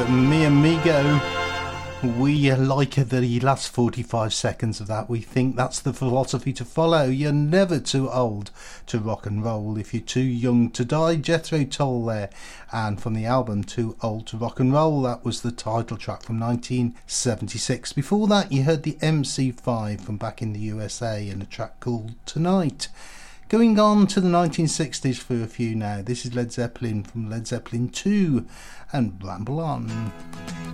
Mi Amigo. We like the last 45 seconds of that. We think that's the philosophy to follow. You're never too old to rock and roll if you're too young to die. Jethro Tull there. And from the album Too Old to Rock and Roll, that was the title track from 1976. Before that, you heard the MC5 from back in the USA and a track called Tonight. Going on to the 1960s for a few now. This is Led Zeppelin from Led Zeppelin 2 and Ramble On.